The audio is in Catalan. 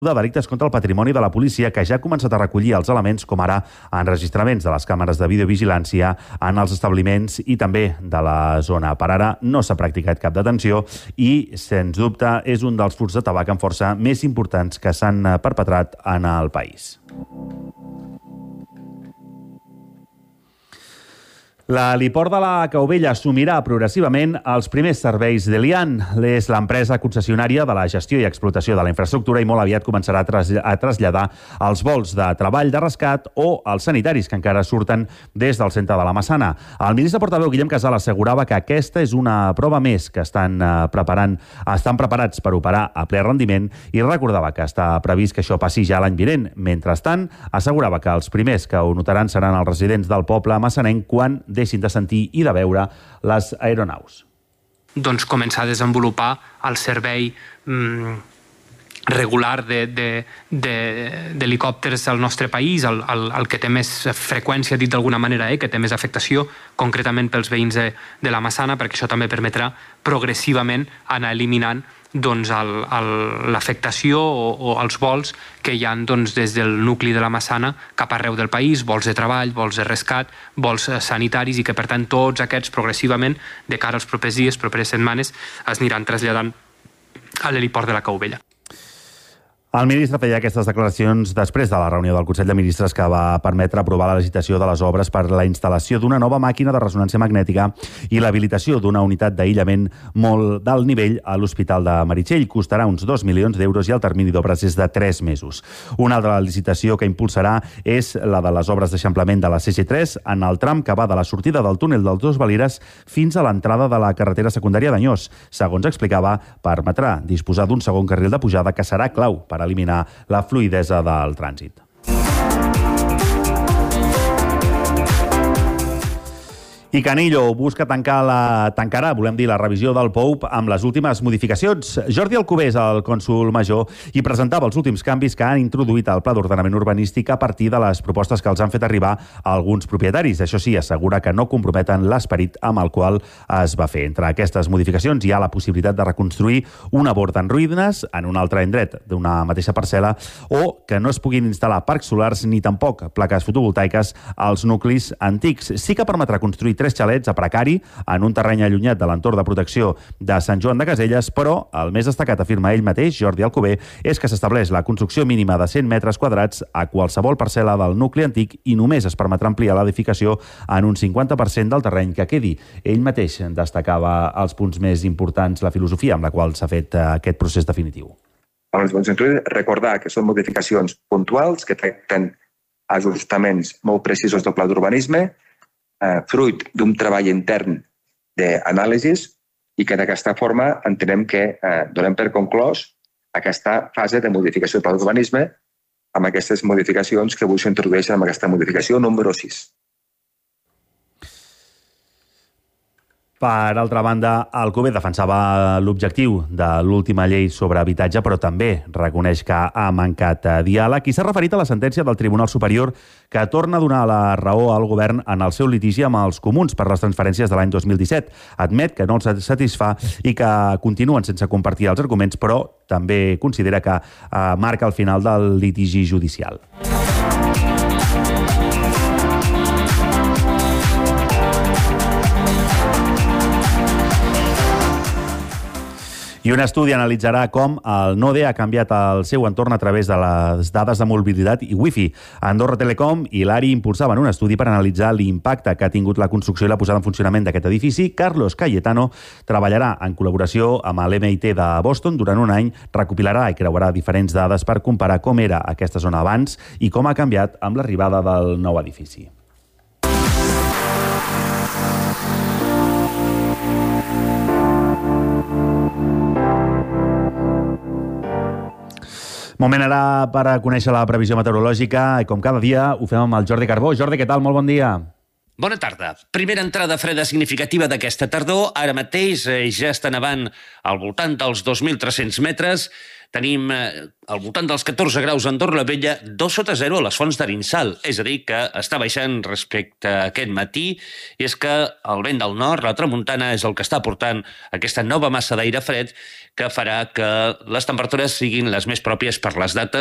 de delictes contra el patrimoni de la policia, que ja ha començat a recollir els elements, com ara enregistraments de les càmeres de videovigilància en els establiments i també de la zona. Per ara no s'ha practicat cap detenció i, sens dubte, és un dels furts de tabac amb força més importants que s'han perpetrat en el país. L'heliport de la Caubella assumirà progressivament els primers serveis de l'IAN. És l'empresa concessionària de la gestió i explotació de la infraestructura i molt aviat començarà a traslladar els vols de treball de rescat o els sanitaris que encara surten des del centre de la Massana. El ministre portaveu Guillem Casal assegurava que aquesta és una prova més que estan preparats per operar a ple rendiment i recordava que està previst que això passi ja l'any vinent. Mentrestant, assegurava que els primers que ho notaran seran els residents del poble massanenc quan deixin de sentir i de veure les aeronaus. Doncs començar a desenvolupar el servei regular d'helicòpters al nostre país, el que té més freqüència, dit d'alguna manera, que té més afectació, concretament pels veïns de la Massana, perquè això també permetrà progressivament anar eliminant l'afectació o els vols que hi ha des del nucli de la Massana cap arreu del país, vols de treball, vols de rescat, vols sanitaris, i que per tant tots aquests progressivament, de cara als propers dies, properes setmanes, es aniran traslladant a l'heliport de la Caubella. El ministre feia aquestes declaracions després de la reunió del Consell de Ministres que va permetre aprovar la licitació de les obres per la instal·lació d'una nova màquina de ressonància magnètica i l'habilitació d'una unitat d'aïllament molt d'alt nivell a l'Hospital de Meritxell. Costarà uns 2 milions d'euros i el termini d'obres és de 3 mesos. Una altra licitació que impulsarà és la de les obres d'eixamplament de la CG3 en el tram que va de la sortida del túnel dels Dos Valires fins a l'entrada de la carretera secundària d'Anyós. Segons explicava, permetrà disposar d'un segon carril de pujada que serà clau per eliminar la fluïdesa del trànsit. I Canillo busca tancarà, la revisió del POUP amb les últimes modificacions. Jordi Alcover és el cònsol major i presentava els últims canvis que han introduït al Pla d'Ordenament Urbanístic a partir de les propostes que els han fet arribar a alguns propietaris. Això sí, assegura que no comprometen l'esperit amb el qual es va fer. Entre aquestes modificacions hi ha la possibilitat de reconstruir una borda en ruïnes en un altre indret d'una mateixa parcel·la o que no es puguin instal·lar parcs solars ni tampoc plaques fotovoltaiques als nuclis antics. Sí que permetrà construir 3 xalets a precari en un terreny allunyat de l'entorn de protecció de Sant Joan de Caselles, però el més destacat, afirma ell mateix, Jordi Alcover, és que s'estableix la construcció mínima de 100 metres quadrats a qualsevol parcel·la del nucli antic i només es permetrà ampliar l'edificació en un 50% del terreny que quedi. Ell mateix destacava els punts més importants, la filosofia amb la qual s'ha fet aquest procés definitiu. Recordar que són modificacions puntuals que tracten ajustaments molt precisos del pla d'urbanisme, fruit d'un treball intern d'anàlisis i que d'aquesta forma entenem que donem per conclòs aquesta fase de modificació del pla d'urbanisme amb aquestes modificacions que avui s'introdueixen amb aquesta modificació número 6. Per altra banda, Alcover defensava l'objectiu de l'última llei sobre habitatge, però també reconeix que ha mancat diàleg i s'ha referit a la sentència del Tribunal Superior que torna a donar la raó al govern en el seu litigi amb els comuns per les transferències de l'any 2017. Admet que no els satisfà i que continuen sense compartir els arguments, però també considera que marca el final del litigi judicial. I un estudi analitzarà com el NODE ha canviat el seu entorn a través de les dades de mobilitat i wifi. Andorra Telecom i l'ARI impulsaven un estudi per analitzar l'impacte que ha tingut la construcció i la posada en funcionament d'aquest edifici. Carlos Cayetano treballarà en col·laboració amb l'MIT de Boston durant un any, recopilarà i creuarà diferents dades per comparar com era aquesta zona abans i com ha canviat amb l'arribada del nou edifici. Moment ara per conèixer la previsió meteorològica i com cada dia ho fem amb el Jordi Carbó. Jordi, què tal? Molt bon dia. Bona tarda. Primera entrada freda significativa d'aquesta tardor. Ara mateix ja està nevant al voltant dels 2.300 metres. Tenim al voltant dels 14 graus a Andorra la Vella, 2 sota 0 a les Fonts d'Arinsal, és a dir, que està baixant respecte a aquest matí, i és que el vent del nord, la tramuntana, és el que està portant aquesta nova massa d'aire fred que farà que les temperatures siguin les més pròpies per les dates